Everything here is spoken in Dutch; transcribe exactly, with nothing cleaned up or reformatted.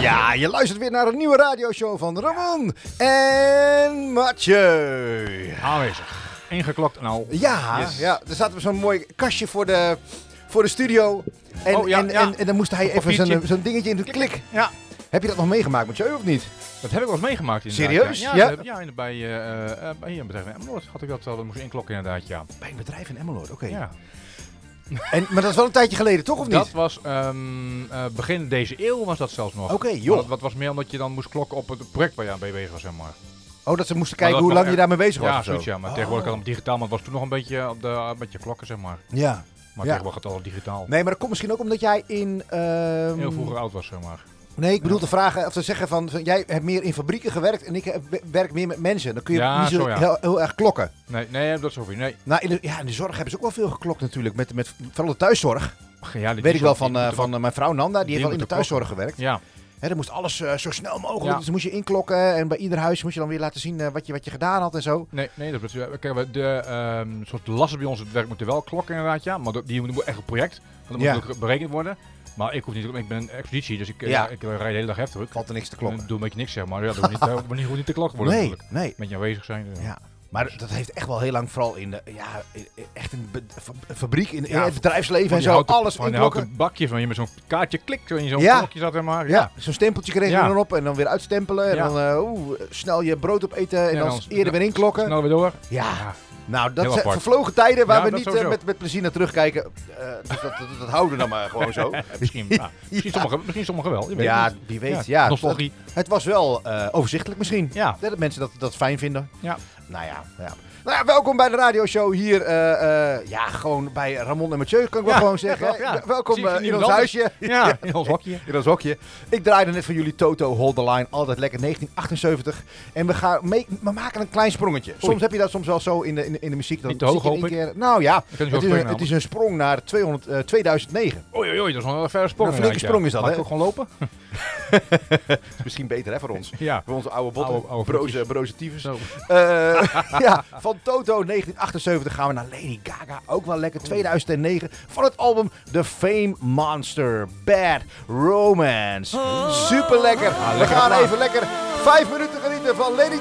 Ja, je luistert weer naar een nieuwe radioshow van Ramon en Mathieu. Aanwezig. Ingeklokt en al. Ja, Yes. ja, er staat zo'n mooi kastje voor de, voor de studio. En, Oh, ja, en, ja. en, en dan moest hij Een even zo'n, papiertje. zo'n dingetje in de klik. Ja. Heb je dat nog meegemaakt, Mathieu, of niet? Dat heb ik wel eens meegemaakt inderdaad. Serieus? Ja, Ja? ja? ja in- bij, uh, uh, bij hier een bedrijf in Emmeloord had ik dat wel. Dat moest ik inklokken inderdaad, ja. Bij een bedrijf in Emmeloord, oké. ja. En, maar dat is wel een tijdje geleden, toch, of niet? Dat was um, uh, begin deze eeuw was dat zelfs nog. Oké, okay, joh. Dat, dat was meer omdat je dan moest klokken op het project waar je aan mee bezig was, zeg maar. Oh, dat ze moesten Maar kijken dat hoe was lang je echt- daarmee bezig was Ja, of zo? zoiets ja. Maar Oh. tegenwoordig kan het digitaal, maar het was toen nog een beetje op de, uh, met je klokken, zeg maar. Ja. Maar Ja. tegenwoordig gaat het al digitaal. Nee, maar dat komt misschien ook omdat jij in... ehm, Heel vroeger oud was, zeg maar. Nee, ik bedoel Ja. te vragen, of te zeggen van, van, jij hebt meer in fabrieken gewerkt en ik heb, werk meer met mensen. Dan kun je Ja, niet zo, zo, ja. heel, heel erg klokken. Nee, nee, dat is over. Nee. Nou, in de, ja, in de zorg hebben ze ook wel veel geklokt natuurlijk. Met, met, vooral de thuiszorg. Ja, die- Weet ik wel die van, eh, moeten van eh, mijn vrouw Nanda, die, die heeft wel in de moeten thuiszorg gewerkt. Ja. Hè, dan moest alles eh, zo snel mogelijk, Ja. dus moest je inklokken. En bij ieder huis moest je dan weer laten zien eh, wat, je, wat je gedaan had en zo. Nee, nee, dat is, kijk, we- de, um, zoals de lasten bij ons, het werk moeten wel klokken inderdaad, ja. Maar dat- die moeten echt een project, want dat Ja. moet ook berekend worden. Maar ik hoef niet, ik ben een expeditie, dus ik, Ja. ja. ik rijd de hele dag heftruck. Valt er niks te En klokken. doe een beetje niks, zeg maar. Ja, dat hoeft niet, dat hoeft niet, hoeft niet te klokken worden Nee, natuurlijk. nee. Met je aanwezig zijn. dus. Ja. Maar dat heeft echt wel heel lang, vooral in de, ja, echt een, be- een fabriek, in, in Ja, het bedrijfsleven Van en die zo. houten- Alles van die inklokken. houten bakjes, waar je met zo'n kaartje klikt, zo in zo'n Ja. klokje zat, zeg maar. Ja, zo'n stempeltje kreeg je Ja. dan op en dan weer uitstempelen. En Ja. dan uh, oeh, snel je brood opeten en Ja, dan dan eerder weer inklokken. Snel weer door. Ja, Ja. nou dat Heel zijn apart. vervlogen tijden waar Ja, we dat niet uh, sowieso. met, met plezier naar terugkijken. Uh, dus dat, dat, dat houden we dan maar gewoon zo. Misschien, ja. misschien, Ja. sommigen, misschien sommigen wel. Je weet Ja, het niet. wie weet. Ja, Ja, nostalgie. Het, het was wel uh, overzichtelijk misschien. Ja. Dat mensen dat, dat fijn vinden. Ja. Nou ja, ja. Nou ja, welkom bij de radioshow hier. Uh, uh, ja, gewoon bij Ramon en Mathieu kan ik wel Ja, gewoon zeggen. ja, ja. hè. Welkom Zie je uh, niet in ons anders? huisje. Ja, in ons hokje. In ons hokje. Ik draaide net voor jullie Toto Hold the Line. Altijd lekker negentien achtenzeventig. En we, gaan mee, we maken een klein sprongetje. Soms Oei. heb je dat soms wel zo in de, in de, in de muziek. Dan Niet te hoog, zit je in hoop één keer, nou ja, Ik kan niet zo het is, springen, een, het is een sprong naar tweehonderd, uh, tweeduizend negen. Oei, oei, oei, dat is nog wel een verre sprong. Een flinke inderdaad, sprong is dat, Mag hè? ik ook gewoon lopen? Dat is misschien beter hè, voor ons. Ja. Voor onze oude botten. Oude- oude broze, voetjes. broze tyfus. Zo. Uh, ja, van Toto negentien achtenzeventig gaan we naar Lady Gaga. Ook wel lekker. tweeduizend negen. Van het album The Fame Monster. Bad Romance. Super lekker. Ah, We lekker gaan plaat. even lekker vijf minuten genieten van Lady